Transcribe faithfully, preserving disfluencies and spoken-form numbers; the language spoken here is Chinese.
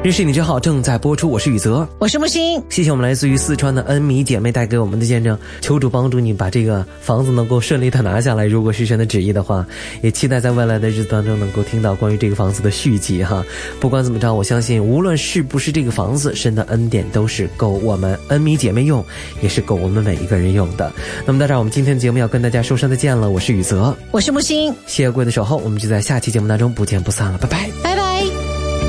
认识你真好正在播出，我是宇泽， 我是木星。 谢谢我们来自于四川的恩米姐妹带给我们的见证，求主帮助你把这个房子能够顺利的拿下来，如果是神的旨意的话，也期待在未来的日子当中能够听到关于这个房子的续集哈。不管怎么着，我相信无论是不是这个房子，神的恩典都是够我们恩米姐妹用，也是够我们每一个人用的。那么到这儿，我们今天的节目要跟大家说声再见了，我是宇泽， 我是木星， 谢谢各位的守候，我们就在下期节目当中不见不散了，拜拜。 拜。